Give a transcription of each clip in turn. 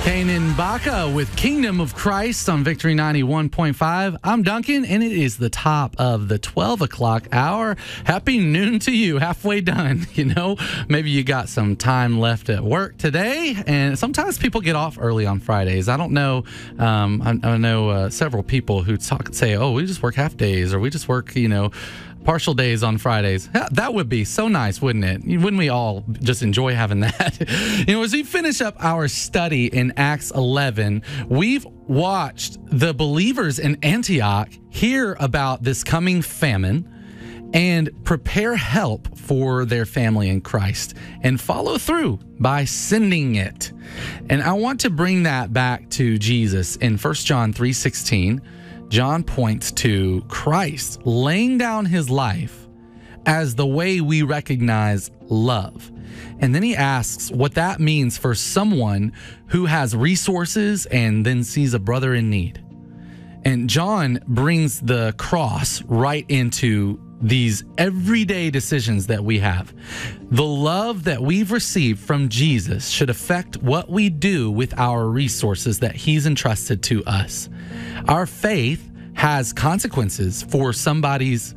Kanan Baca with Kingdom of Christ on Victory 91.5. I'm Duncan, and it is the top of the 12 o'clock hour. Happy noon to you, halfway done. You know, maybe you got some time left at work today, and sometimes people get off early on Fridays. I don't know. I know several people who say, oh, we just work half days, or we just work, partial days on Fridays. That would be so nice, wouldn't it? Wouldn't we all just enjoy having that? As we finish up our study in Acts 11, we've watched the believers in Antioch hear about this coming famine and prepare help for their family in Christ and follow through by sending it. And I want to bring that back to Jesus in 1 John 3:16. John points to Christ laying down his life as the way we recognize love. And then he asks what that means for someone who has resources and then sees a brother in need. And John brings the cross right into these everyday decisions that we have. The love that we've received from Jesus should affect what we do with our resources that he's entrusted to us. Our faith has consequences for somebody's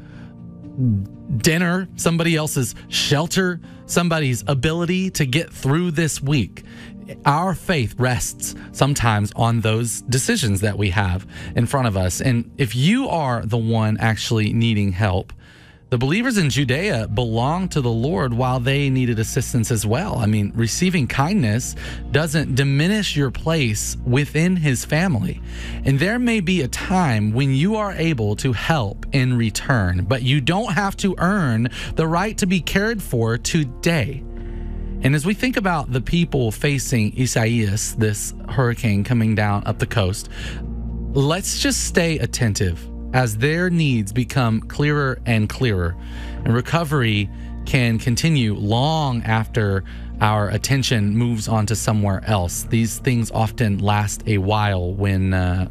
dinner, somebody else's shelter, somebody's ability to get through this week. Our faith rests sometimes on those decisions that we have in front of us. And if you are the one actually needing help, the believers in Judea belonged to the Lord while they needed assistance as well. I mean, receiving kindness doesn't diminish your place within his family. And there may be a time when you are able to help in return, but you don't have to earn the right to be cared for today. And as we think about the people facing Isaias, this hurricane coming down up the coast, let's just stay attentive as their needs become clearer and clearer, and recovery can continue long after our attention moves on to somewhere else. These things often last a while when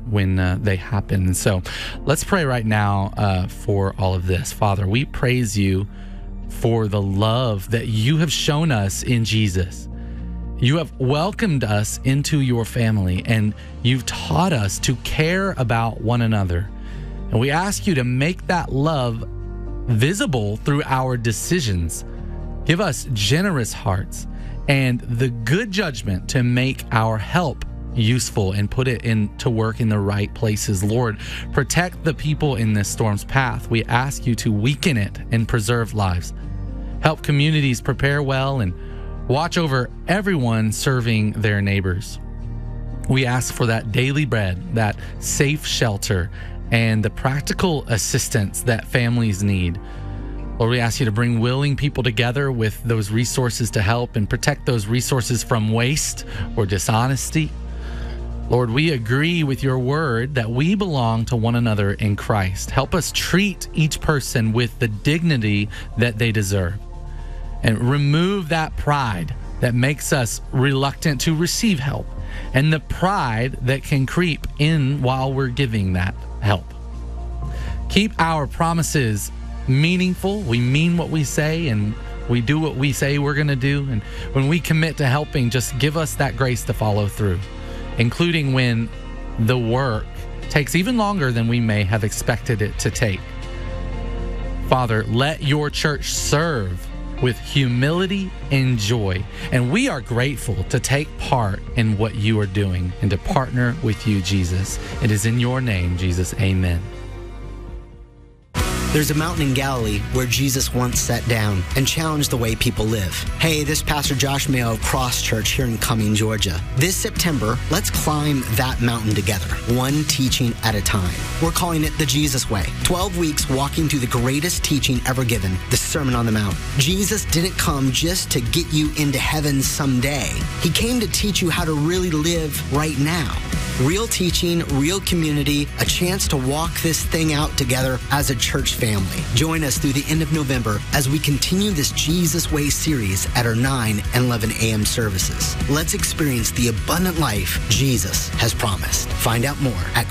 they happen. So let's pray right now for all of this. Father, we praise you for the love that you have shown us in Jesus. You have welcomed us into your family, and you've taught us to care about one another. And we ask you to make that love visible through our decisions. Give us generous hearts and the good judgment to make our help useful and put it into work in the right places. Lord, protect the people in this storm's path. We ask you to weaken it and preserve lives. Help communities prepare well and watch over everyone serving their neighbors. We ask for that daily bread, that safe shelter, and the practical assistance that families need. Lord, we ask you to bring willing people together with those resources to help and protect those resources from waste or dishonesty. Lord, we agree with your word that we belong to one another in Christ. Help us treat each person with the dignity that they deserve, and remove that pride that makes us reluctant to receive help, and the pride that can creep in while we're giving that help. Keep our promises meaningful. We mean what we say, and we do what we say we're going to do. And when we commit to helping, just give us that grace to follow through, including when the work takes even longer than we may have expected it to take. Father, let your church serve with humility and joy. And we are grateful to take part in what you are doing and to partner with you, Jesus. It is in your name, Jesus. Amen. There's a mountain in Galilee where Jesus once sat down and challenged the way people live. Hey, this is Pastor Josh Mayo of Cross Church here in Cumming, Georgia. This September, let's climb that mountain together, one teaching at a time. We're calling it the Jesus Way. 12 weeks walking through the greatest teaching ever given, the Sermon on the Mount. Jesus didn't come just to get you into heaven someday. He came to teach you how to really live right now. Real teaching, real community, a chance to walk this thing out together as a church family. Join us through the end of November as we continue this Jesus Way series at our 9 and 11 a.m. services. Let's experience the abundant life Jesus has promised. Find out more at